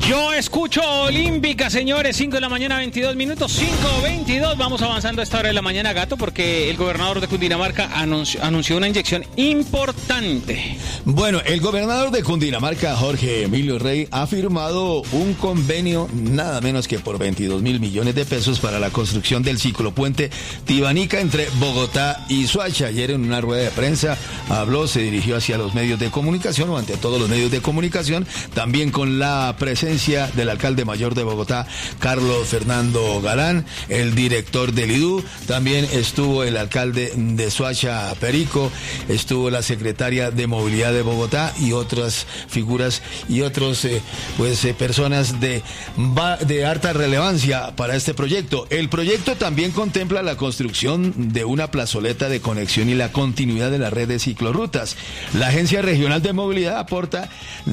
Yo escucho Olímpica, señores, 5 de la mañana, 22 minutos, 5:22. Vamos avanzando a esta hora de la mañana, Gato, porque el gobernador de Cundinamarca anunció una inyección importante. Bueno, el gobernador de Cundinamarca, Jorge Emilio Rey, ha firmado un convenio nada menos que por 22.000 millones de pesos para la construcción del ciclopuente Tibanica entre Bogotá y Soacha. Ayer en una rueda de prensa habló, se dirigió hacia los medios de comunicación, o ante todos los medios de comunicación, también con la presencia del alcalde mayor de Bogotá, Carlos Fernando Galán, el director del IDU, también estuvo el alcalde de Soacha, Perico, estuvo la secretaria de Movilidad de Bogotá y otras figuras y otros personas de alta relevancia para este proyecto. El proyecto también contempla la construcción de una plazoleta de conexión y la continuidad de la red de ciclorrutas. La Agencia Regional de Movilidad aporta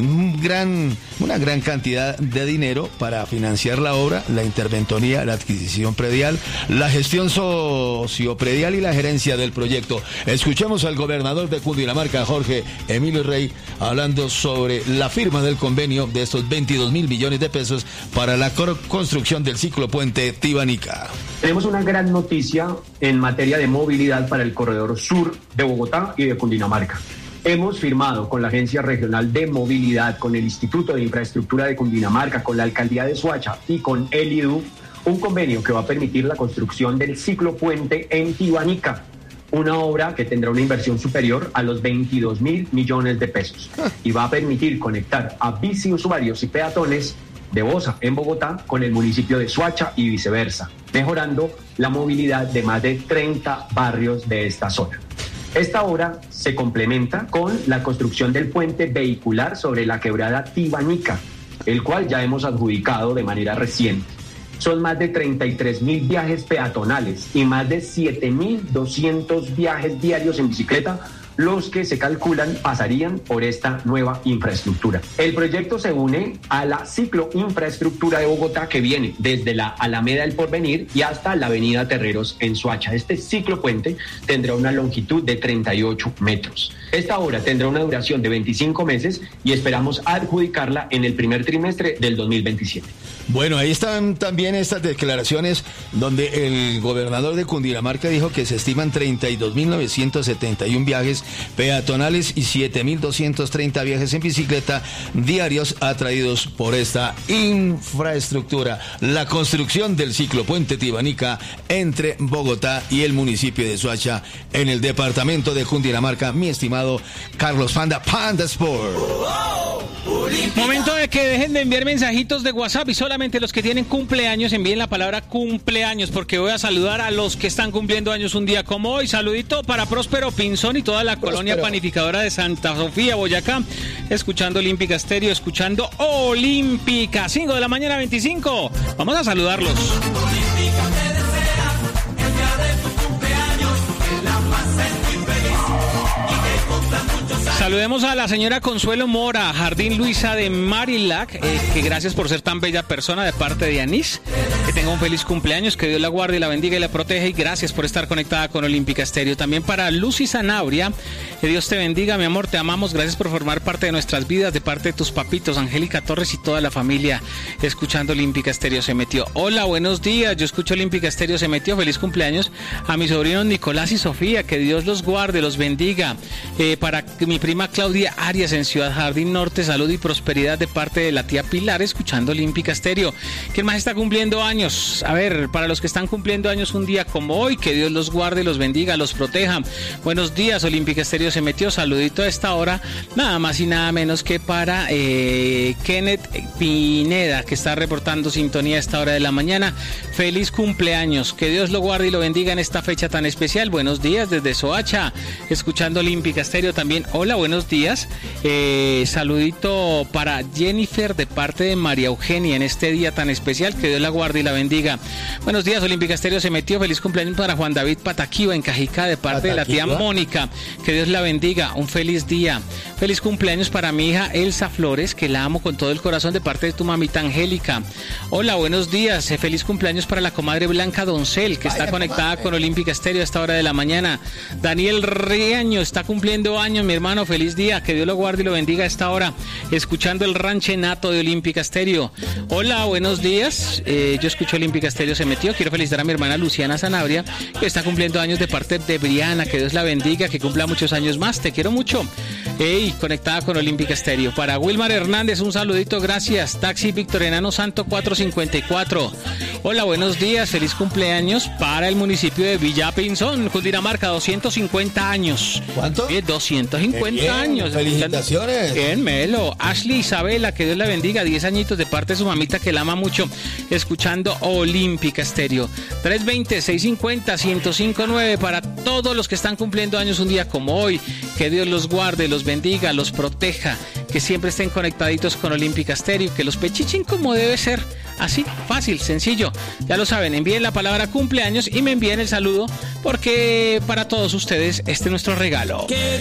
una gran cantidad de dinero para financiar la obra, la interventoría, la adquisición predial, la gestión sociopredial y la gerencia del proyecto. Escuchemos al gobernador de Cundinamarca, Jorge Emilio Rey, hablando sobre la firma del convenio de estos 22.000 millones de pesos para la construcción del ciclopuente Tibanica. Tenemos una gran noticia en materia de movilidad para el corredor sur de Bogotá y de Cundinamarca. Hemos firmado con la Agencia Regional de Movilidad, con el Instituto de Infraestructura de Cundinamarca, con la Alcaldía de Soacha y con el IDU, un convenio que va a permitir la construcción del ciclopuente en Tibanica, una obra que tendrá una inversión superior a los 22.000 millones de pesos y va a permitir conectar a biciusuarios y peatones de Bosa en Bogotá con el municipio de Soacha y viceversa, mejorando la movilidad de más de 30 barrios de esta zona. Esta obra se complementa con la construcción del puente vehicular sobre la quebrada Tibanica, el cual ya hemos adjudicado de manera reciente. Son más de 33.000 viajes peatonales y más de 7.200 viajes diarios en bicicleta los que se calculan pasarían por esta nueva infraestructura. El proyecto se une a la cicloinfraestructura de Bogotá que viene desde la Alameda del Porvenir y hasta la avenida Terreros en Soacha. Este ciclopuente tendrá una longitud de 38 metros. Esta obra tendrá una duración de 25 meses y esperamos adjudicarla en el primer trimestre del 2027. Bueno, ahí están también estas declaraciones donde el gobernador de Cundinamarca dijo que se estiman 32.971 viajes peatonales y 7.230 viajes en bicicleta diarios atraídos por esta infraestructura. La construcción del ciclopuente Tibanica entre Bogotá y el municipio de Soacha en el departamento de Cundinamarca. Mi estimado Carlos Panda Sport. Momento de que dejen de enviar mensajitos de WhatsApp y solamente los que tienen cumpleaños envíen la palabra cumpleaños, porque voy a saludar a los que están cumpliendo años un día como hoy. Saludito para Próspero Pinzón y toda la colonia panificadora de Santa Sofía, Boyacá, escuchando Olímpica Estéreo, escuchando Olímpica, 5 de la mañana 25. Vamos a saludarlos. Olímpica te desea el día de tu cumpleaños, que la pases muy feliz y que cumplan muchos años. Saludemos a la señora Consuelo Mora, Jardín Luisa de Marilac, que gracias por ser tan bella persona de parte de Anís. Que tenga un feliz cumpleaños, que Dios la guarde y la bendiga y la proteja, y gracias por estar conectada con Olímpica Estéreo. También para Lucy Zanabria, que Dios te bendiga, mi amor, te amamos, gracias por formar parte de nuestras vidas, de parte de tus papitos, Angélica Torres y toda la familia, escuchando Olímpica Estéreo se metió. Hola, buenos días, yo escucho Olímpica Estéreo se metió, feliz cumpleaños a mis sobrinos Nicolás y Sofía, que Dios los guarde, los bendiga. Para mi prima Claudia Arias en Ciudad Jardín Norte, salud y prosperidad de parte de la tía Pilar, escuchando Olímpica Estéreo. ¿Quién más está cumpliendo años? A ver, para los que están cumpliendo años un día como hoy, que Dios los guarde, los bendiga, los proteja. Buenos días, Olímpica Estéreo se metió, saludito a esta hora, nada más y nada menos que para Kenneth Pineda, que está reportando sintonía a esta hora de la mañana. Feliz cumpleaños, que Dios lo guarde y lo bendiga en esta fecha tan especial. Buenos días desde Soacha, escuchando Olímpica Estéreo también. Hola, buenos días. Saludito para Jennifer de parte de María Eugenia en este día tan especial, que Dios la guarde y la bendiga. Buenos días, Olímpica Estéreo se metió, feliz cumpleaños para Juan David Pataquiva en Cajica de parte de la tía Mónica, que Dios la bendiga, un feliz día. Feliz cumpleaños para mi hija Elsa Flores, que la amo con todo el corazón de parte de tu mamita Angélica. Hola, buenos días, feliz cumpleaños para la comadre Blanca Doncel, que está conectada con Olímpica Estéreo a esta hora de la mañana. Daniel Riaño está cumpliendo años, mi hermano, feliz día, que Dios lo guarde y lo bendiga a esta hora, escuchando el ranchenato de Olímpica Estéreo. Hola, buenos días, yo escucho Olímpica Estéreo, se metió. Quiero felicitar a mi hermana Luciana Sanabria, que está cumpliendo años de parte de Briana, que Dios la bendiga, que cumpla muchos años más, te quiero mucho. Conectada con Olímpica Estéreo. Para Wilmar Hernández, un saludito, gracias. Taxi Victoriano Santo 454. Hola, buenos días, feliz cumpleaños para el municipio de Villa Pinzón, Cundinamarca, 250 años. ¿Cuánto? 250 bien, años. Felicitaciones. Bien, Melo. Ashley Isabela, que Dios la bendiga, 10 añitos de parte de su mamita que la ama mucho, escuchando Olímpica Estéreo. 320-650-1059 para todos los que están cumpliendo años un día como hoy. Que Dios los guarde, los bendiga, los proteja, que siempre estén conectaditos con Olímpica Estéreo, que los pechichen como debe ser, así, fácil, sencillo. Ya lo saben, envíen la palabra cumpleaños y me envíen el saludo, porque para todos ustedes este es nuestro regalo.